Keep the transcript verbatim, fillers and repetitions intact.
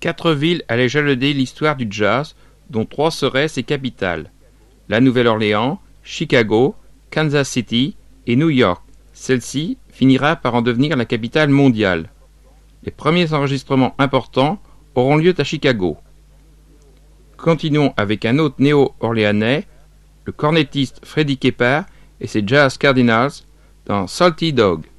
Quatre villes allaient jalonner l'histoire du jazz, dont trois seraient ses capitales: la Nouvelle-Orléans, Chicago, Kansas City et New York. Celle-ci finira par en devenir la capitale mondiale. Les premiers enregistrements importants auront lieu à Chicago. Continuons avec un autre néo-orléanais, le cornettiste Freddie Keppard et ses Jazz Cardinals dans Salty Dog.